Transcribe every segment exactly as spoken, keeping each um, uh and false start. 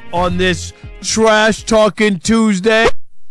on this Trash Talking Tuesday.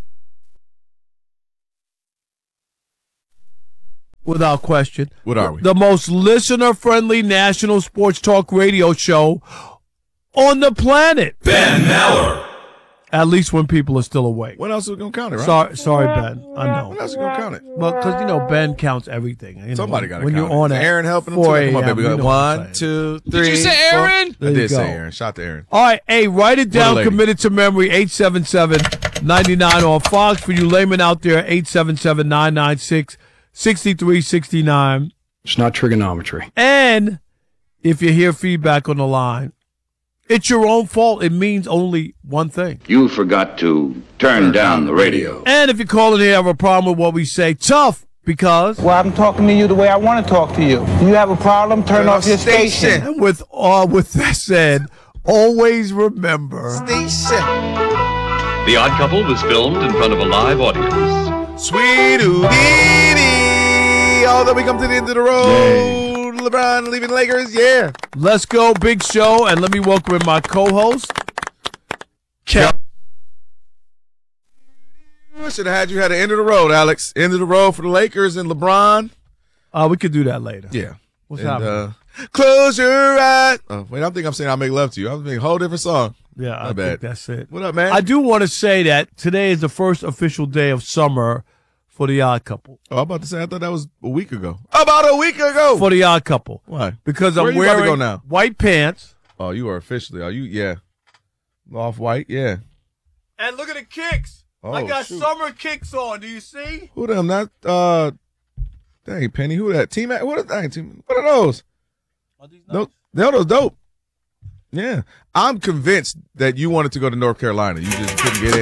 Without question. What are we? The most listener-friendly national sports talk radio show on the planet. Ben Maller. At least when people are still awake. When else are we going to count it, right? Sorry, sorry, Ben. I know. When else are we going to count it? Well, because, you know, Ben counts everything. You know, Somebody got to when count you're on it. at Aaron helping him too. four Come on, a.m., baby. you know what I'm One, saying. two, three. Did you say four. Aaron? I There you did say go. Aaron. Shout to Aaron. All right, hey, write it What a down, lady. commit it to memory, eight seven seven, nine nine on Fox. For you laymen out there, eight seven seven, nine nine six, six three six nine. It's not trigonometry. And if you hear feedback on the line, it's your own fault. It means only one thing. You forgot to turn down the radio. And if you call in here have a problem with what we say, tough, because... Well, I'm talking to you the way I want to talk to you. You have a problem, turn off your station. And with, uh, with that said, always remember... Station. The Odd Couple was filmed in front of a live audience. Sweet Houdini. Although we come to the end of the road. LeBron leaving Lakers. Yeah. Let's go, big show, and let me welcome in my co-host, Kel. I should have had you had the end of the road, Alex. End of the road for the Lakers and LeBron. Uh, we could do that later. Yeah. What's and, happening? Uh, close your eyes. Oh, wait, I think I'm saying I'll make love to you. I'm thinking a whole different song. Yeah, My I bad. think that's it. What up, man? I do want to say that today is the first official day of summer for the Odd Couple. Oh, I'm about to say, I thought that was a week ago. About a week ago. For the Odd Couple. Why? Because Where I'm you about to wearing go now? white pants. Oh, you are officially. Are you? Yeah. Off white? Yeah. And look at the kicks. Oh, I got shoot. summer kicks on. Do you see? Who them? Not, uh, dang, Penny. Who that? Team, what are, dang, team, what are those? Are these No, nice? no, those dope. Yeah. I'm convinced that you wanted to go to North Carolina. You just couldn't get in.